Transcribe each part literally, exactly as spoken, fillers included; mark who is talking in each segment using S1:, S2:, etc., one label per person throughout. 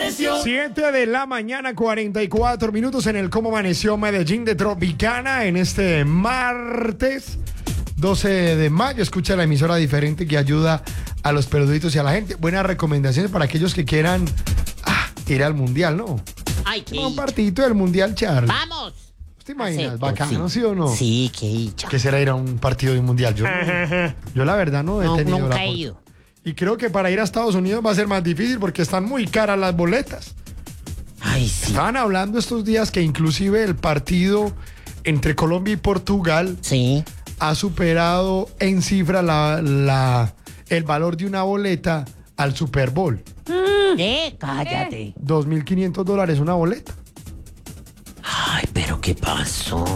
S1: amaneció?
S2: siete de la mañana, cuarenta y cuatro minutos en el Cómo Amaneció Medellín de Tropicana en este martes doce de mayo. Escucha la emisora diferente que ayuda a los peruditos y a la gente. Buenas recomendaciones para aquellos que quieran ah, ir al mundial, ¿no?
S3: Ay, qué
S2: Un
S3: dicha.
S2: partidito del mundial, Charlie.
S3: ¡Vamos!
S2: ¿Te imaginas?
S3: Acepto,
S2: Bacano,
S3: sí.
S2: ¿sí o no?
S3: Sí, qué dicha.
S2: ¿Qué será ir a un partido de un mundial? Yo, yo la verdad no he
S3: No,
S2: tenido
S3: nunca
S2: la
S3: he
S2: opor-
S3: ido.
S2: Y creo que para ir a Estados Unidos va a ser más difícil porque están muy caras las boletas.
S3: Ay, sí.
S2: Estaban hablando estos días que inclusive el partido entre Colombia y Portugal
S3: Sí.
S2: ha superado en cifra la, la, el valor de una boleta al Super Bowl.
S3: Eh, cállate.
S2: dos mil quinientos dólares una boleta.
S3: Ay, pero ¿qué pasó?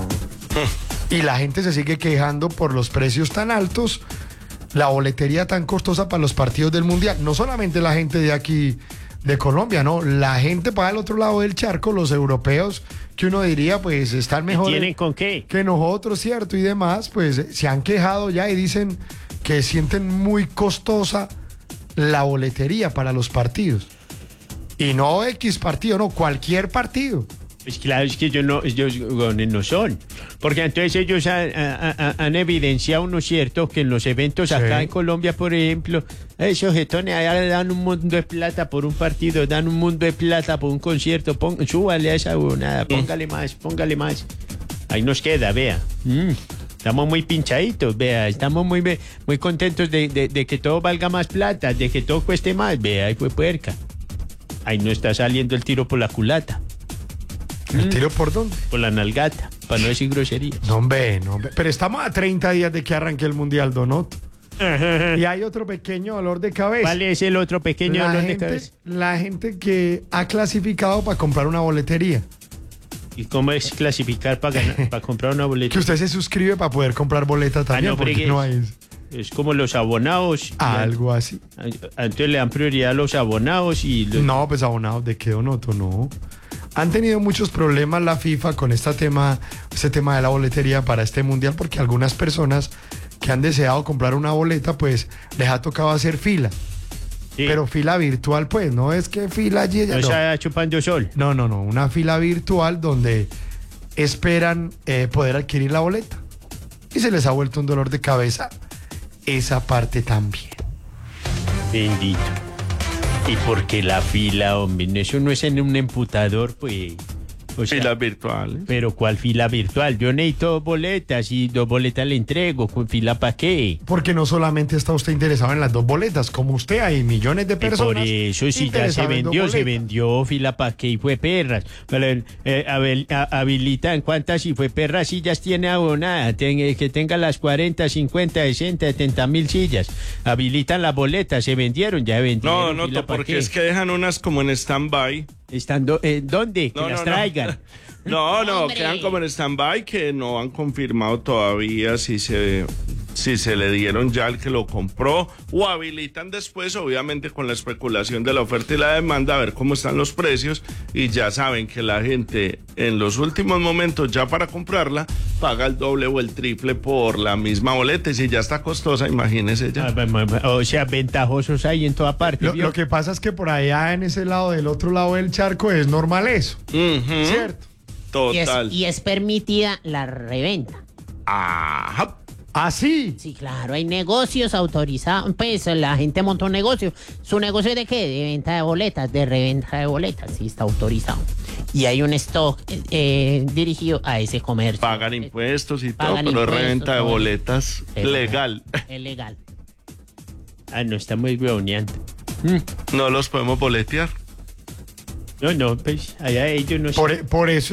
S2: Y la gente se sigue quejando por los precios tan altos, la boletería tan costosa para los partidos del Mundial. No solamente la gente de aquí, de Colombia, no. La gente para el otro lado del charco, los europeos, que uno diría, pues están mejor
S4: ¿Tienen con qué?
S2: que nosotros, ¿cierto? Y demás, pues se han quejado ya y dicen que sienten muy costosa la boletería para los partidos. Y no X partido, no, cualquier partido.
S4: Pues claro, es que ellos no, ellos no son. Porque entonces ellos han, han- han evidenciado, ¿no es cierto?, que en los eventos acá
S2: Sí.
S4: en Colombia, por ejemplo, esos jetones allá dan un mundo de plata por un partido, dan un mundo de plata por un concierto, pon, súbale a esa nada, póngale más, póngale más. Ahí nos queda, vea. Mm, estamos muy pinchaditos, vea, estamos muy, be- muy contentos de, de- de que todo valga más plata, de que todo cueste más, vea, ahí fue puerca. Ahí no está saliendo el tiro por la culata.
S2: ¿El tiro por dónde?
S4: Por la nalgata, para no decir grosería.
S2: No, hombre, no, hombre. Pero estamos a treinta días de que arranque el Mundial, Donot. Y hay otro pequeño dolor de cabeza.
S4: ¿Cuál es el otro pequeño
S2: la,
S4: dolor de
S2: gente,
S4: cabeza?
S2: la gente que ha clasificado para comprar una boletería.
S4: ¿Y cómo es clasificar para, ganar- para comprar una boleta?
S2: Que usted se suscribe para poder comprar boleta también,
S4: no,
S2: porque
S4: fregues.
S2: no hay
S4: Es como los abonados.
S2: algo así.
S4: Entonces le dan prioridad a los abonados y los...
S2: No, pues abonados, ¿de qué, Donoto? No. Han tenido muchos problemas la FIFA con este tema, este tema de la boletería para este mundial, porque algunas personas que han deseado comprar una boleta, pues les ha tocado hacer fila.
S4: Sí.
S2: Pero fila virtual, pues, no es que fila allí.
S4: No
S2: no.
S4: está chupando sol.
S2: No, no, no, una fila virtual donde esperan eh, poder adquirir la boleta. Y se les ha vuelto un dolor de cabeza esa parte también.
S4: Bendito. ¿Y por qué la fila, hombre? Eso no es en un emputador, pues. O sea,
S5: Filas virtuales.
S4: pero ¿cuál fila virtual? Yo necesito dos boletas y dos boletas le entrego. ¿Con fila para qué?
S2: Porque no solamente está usted interesado en las dos boletas, como usted hay millones de
S4: Eh,
S2: personas.
S4: Por eso, si ya se
S2: interesadas en dos
S4: vendió, se
S2: boletas.
S4: vendió fila para qué y fue perras. Pero, eh, habel- a- habilitan cuántas y fue perras sillas tiene abonada. Ten- que tenga las cuarenta, cincuenta, sesenta, setenta mil sillas. Habilitan las boletas, se vendieron, ya vendieron.
S5: No, no,
S4: fila
S5: to-
S4: pa'
S5: porque
S4: qué.
S5: es que dejan unas como en stand-by.
S4: Estando, eh, ¿Dónde? Que
S5: No,
S4: las
S5: no, no.
S4: traigan.
S5: No, no,
S3: Hombre.
S5: quedan como en stand-by que no han confirmado todavía si se, si se le dieron ya al que lo compró o habilitan después, obviamente con la especulación de la oferta y la demanda, a ver cómo están los precios y ya saben que la gente en los últimos momentos ya para comprarla paga el doble o el triple por la misma boleta y si ya está costosa, imagínese ya.
S4: O sea, ventajosos hay en toda parte.
S2: Lo,
S4: ¿vio?
S2: lo que pasa es que por allá en ese lado, del otro lado del charco, es normal eso.
S5: Ujú,
S2: ¿Cierto?
S3: Y es,
S5: Total.
S3: y es permitida la reventa.
S5: Ajá.
S2: Así.
S3: Sí, claro, hay negocios autorizados. Pues la gente monta un negocio. ¿Su negocio de qué? De venta de boletas, de reventa de boletas. Sí, está autorizado. Y hay un stock eh, eh, dirigido a ese comercio.
S5: Pagan impuestos y todo,
S3: Pagan
S5: pero es
S3: impuestos,
S5: reventa de
S3: todo.
S5: boletas
S3: Sí,
S5: legal.
S3: Es legal.
S4: Ah, no, está muy huevoneando.
S5: No los podemos boletear.
S4: No, no, pues allá ellos no
S2: Por,
S4: sé.
S2: por eso